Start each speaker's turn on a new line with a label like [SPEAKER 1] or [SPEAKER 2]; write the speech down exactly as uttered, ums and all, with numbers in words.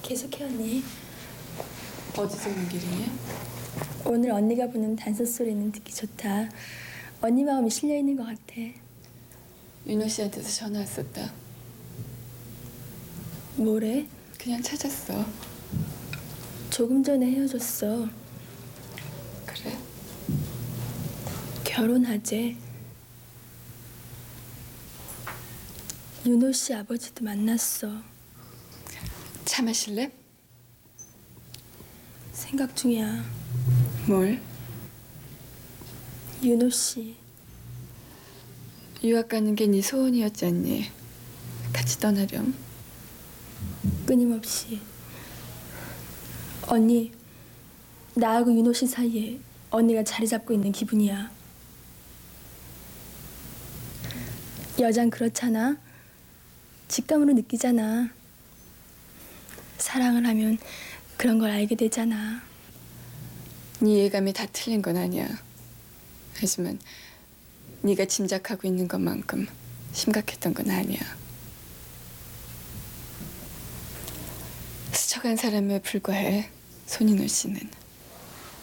[SPEAKER 1] 계속해 언니.
[SPEAKER 2] 어디 듣는 길이니?
[SPEAKER 1] 오늘 언니가 부는 단소 소리는 듣기 좋다. 언니 마음이 실려 있는 것 같아.
[SPEAKER 2] 윤호 씨한테서 전화 왔었다.
[SPEAKER 1] 뭐래?
[SPEAKER 2] 그냥 찾았어.
[SPEAKER 1] 조금 전에 헤어졌어.
[SPEAKER 2] 그래?
[SPEAKER 1] 결혼하재. 윤호 씨 아버지도 만났어.
[SPEAKER 2] 차 마실래?
[SPEAKER 1] 생각 중이야.
[SPEAKER 2] 뭘?
[SPEAKER 1] 윤호 씨.
[SPEAKER 2] 유학 가는 게 네 소원이었잖니. 같이 떠나렴.
[SPEAKER 1] 끊임없이. 언니, 나하고 윤호 씨 사이에 언니가 자리 잡고 있는 기분이야. 여잔 그렇잖아. 직감으로 느끼잖아. 사랑을 하면 그런 걸 알게 되잖아.
[SPEAKER 2] 네 예감이 다 틀린 건 아니야. 하지만 네가 짐작하고 있는 것만큼 심각했던 건 아니야. 스쳐간 사람에 불과해, 손인호 씨는.